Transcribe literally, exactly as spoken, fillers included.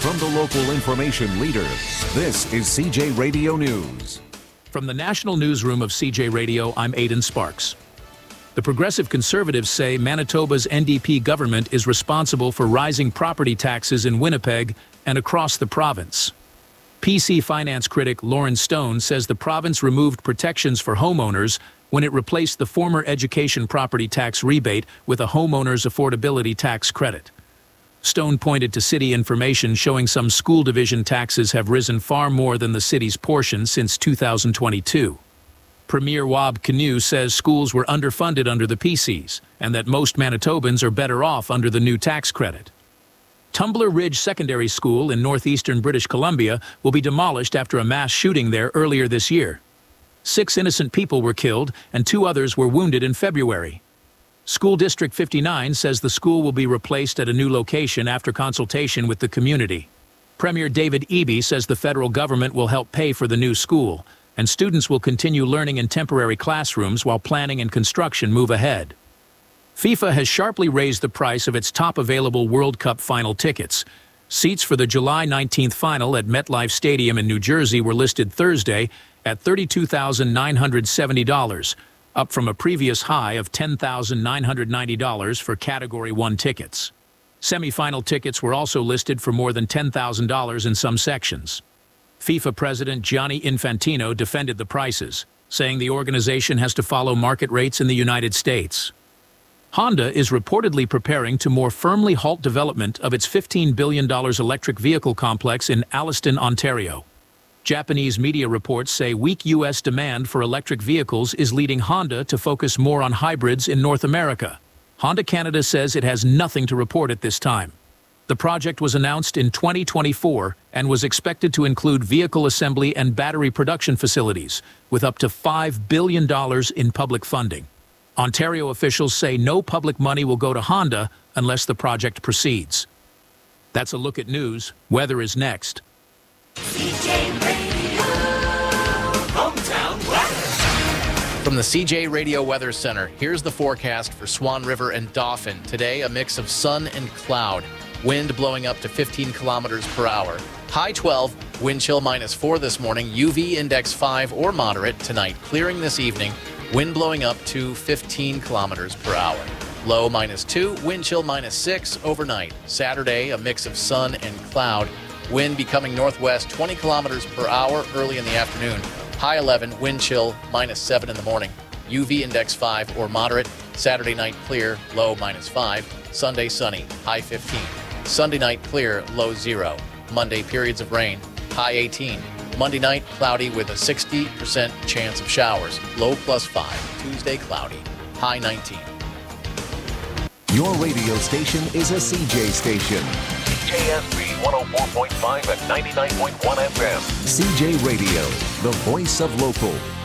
From the local information leader, this is C J Radio News. From the National Newsroom of C J Radio, I'm Aidan Sparks. The Progressive Conservatives say Manitoba's N D P government is responsible for rising property taxes in Winnipeg and across the province. P C finance critic Lauren Stone says the province removed protections for homeowners when it replaced the former education property tax rebate with a homeowner's affordability tax credit. Stone pointed to city information showing some school division taxes have risen far more than the city's portion since two thousand twenty-two. Premier Wab Kinew says schools were underfunded under the P Cs and that most Manitobans are better off under the new tax credit. Tumbler Ridge Secondary School in northeastern British Columbia will be demolished after a mass shooting there earlier this year. Six innocent people were killed and two others were wounded in February. School District fifty-nine says the school will be replaced at a new location after consultation with the community. Premier David Eby says the federal government will help pay for the new school, and students will continue learning in temporary classrooms while planning and construction move ahead. FIFA has sharply raised the price of its top available World Cup final tickets. Seats for the July nineteenth final at MetLife Stadium in New Jersey were listed Thursday at thirty-two thousand nine hundred seventy dollars, up from a previous high of ten thousand nine hundred ninety dollars for Category one tickets. Semi-final tickets were also listed for more than ten thousand dollars in some sections. FIFA President Gianni Infantino defended the prices, saying the organization has to follow market rates in the United States. Honda is reportedly preparing to more firmly halt development of its fifteen billion dollars electric vehicle complex in Alliston, Ontario. Japanese media reports say weak U S demand for electric vehicles is leading Honda to focus more on hybrids in North America. Honda Canada says it has nothing to report at this time. The project was announced in twenty twenty-four and was expected to include vehicle assembly and battery production facilities, with up to five billion dollars in public funding. Ontario officials say no public money will go to Honda unless the project proceeds. That's a look at news. Weather is next. C J Radio Hometown Weather. From the C J Radio Weather Center, here's the forecast for Swan River and Dauphin. Today, a mix of sun and cloud. Wind blowing up to fifteen kilometers per hour. High twelve, wind chill minus four this morning. U V index five or moderate tonight. Clearing this evening. Wind blowing up to fifteen kilometers per hour. Low minus two, wind chill minus six overnight. Saturday, a mix of sun and cloud. Wind becoming northwest twenty kilometers per hour early in the afternoon. High eleven, wind chill minus seven in the morning. U V index five or moderate. Saturday night clear, low minus five. Sunday sunny, high fifteen. Sunday night clear, low zero. Monday periods of rain, high eighteen. Monday night cloudy with a sixty percent chance of showers, low plus five. Tuesday cloudy, high nineteen. Your radio station is a C J station. K S B one oh four point five and ninety-nine point one F M. C J Radio, the voice of local.